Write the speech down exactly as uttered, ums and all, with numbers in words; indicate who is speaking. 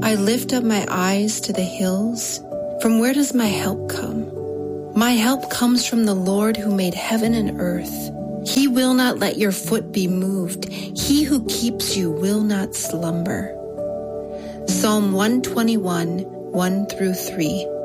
Speaker 1: I lift up my eyes to the hills. From where does my help come? My help comes from the Lord who made heaven and earth. He will not let your foot be moved. He who keeps you will not slumber. Psalm one twenty-one, one through three.